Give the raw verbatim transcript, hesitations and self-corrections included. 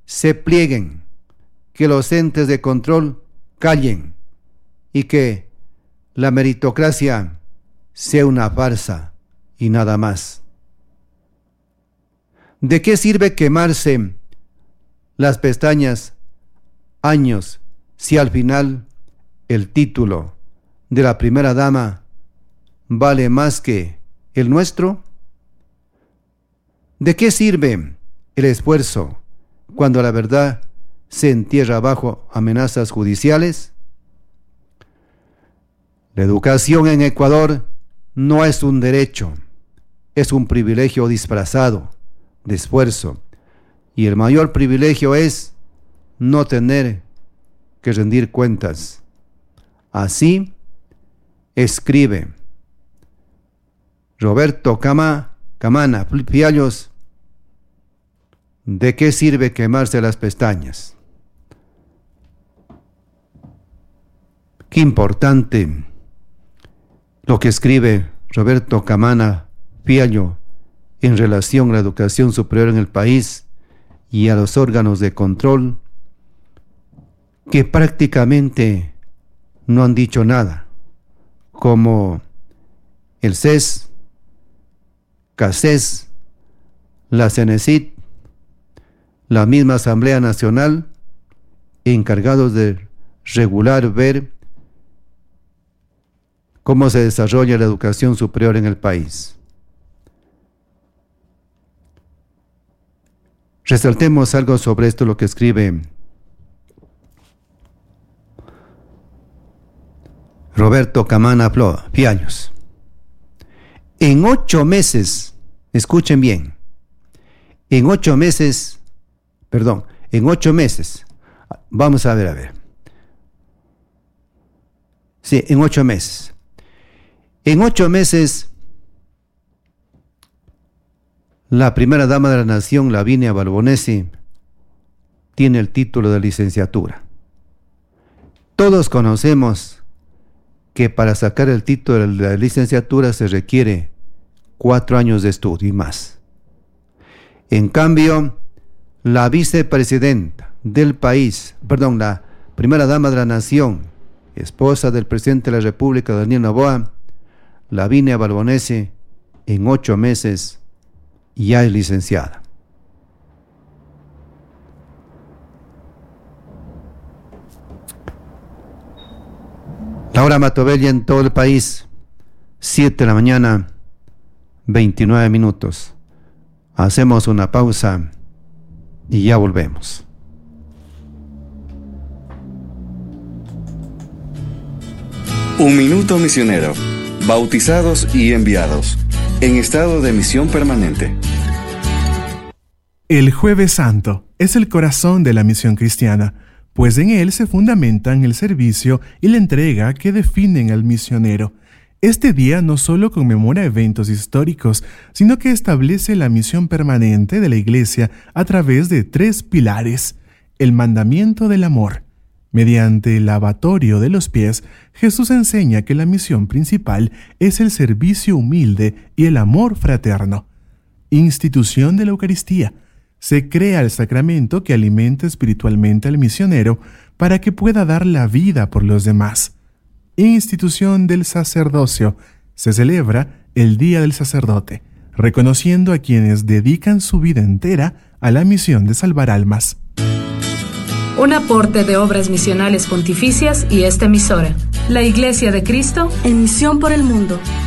se plieguen, que los entes de control callen y que la meritocracia sea una farsa y nada más. ¿De qué sirve quemarse las pestañas años si al final el título de la primera dama vale más que el nuestro? ¿De qué sirve el esfuerzo cuando la verdad se entierra bajo amenazas judiciales? La educación en Ecuador no es un derecho, es un privilegio disfrazado de esfuerzo, y el mayor privilegio es no tener que rendir cuentas. Así escribe Roberto Cama, Camana Fiallos. ¿De qué sirve quemarse las pestañas? Qué importante lo que escribe Roberto Camana Fiallo en relación a la educación superior en el país y a los órganos de control, que prácticamente no han dicho nada, como el C E S, CACES, la CENESID, la misma Asamblea Nacional, encargados de regular, ver cómo se desarrolla la educación superior en el país. Resaltemos algo sobre esto, lo que escribe Roberto Camana Fiallos. En ocho meses, escuchen bien, en ocho meses, perdón, en ocho meses, vamos a ver, a ver. Sí, en ocho meses. En ocho meses, la primera dama de la nación, Lavinia Balbonesi, tiene el título de licenciatura. Todos conocemos que para sacar el título de la licenciatura se requiere cuatro años de estudio y más. En cambio, la vicepresidenta del país, perdón, la primera dama de la nación, esposa del presidente de la República, Daniel Noboa, Lavinia Balbonesi, en ocho meses ya es licenciada. Laura Matobella en todo el país, siete de la mañana, veintinueve minutos. Hacemos una pausa y ya volvemos. Un minuto misionero. Bautizados y enviados. En estado de misión permanente. El Jueves Santo es el corazón de la misión cristiana, pues en él se fundamentan el servicio y la entrega que definen al misionero. Este día no solo conmemora eventos históricos, sino que establece la misión permanente de la Iglesia a través de tres pilares: el mandamiento del amor. Mediante el lavatorio de los pies, Jesús enseña que la misión principal es el servicio humilde y el amor fraterno. Institución de la Eucaristía. Se crea el sacramento que alimenta espiritualmente al misionero para que pueda dar la vida por los demás. Institución del sacerdocio. Se celebra el Día del Sacerdote, reconociendo a quienes dedican su vida entera a la misión de salvar almas. Un aporte de Obras Misionales Pontificias y esta emisora, la Iglesia de Cristo, en misión por el mundo.